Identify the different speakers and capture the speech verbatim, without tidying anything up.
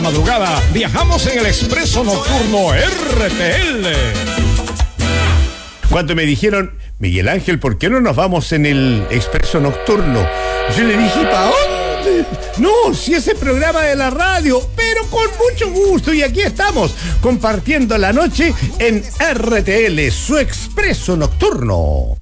Speaker 1: Madrugada, viajamos en el expreso nocturno R T L.
Speaker 2: Cuando me dijeron, Miguel Ángel, ¿por qué no nos vamos en el expreso nocturno? Yo le dije, ¿para dónde? No, si ese programa de la radio, pero con mucho gusto. Y aquí estamos, compartiendo la noche en R T L, su expreso nocturno.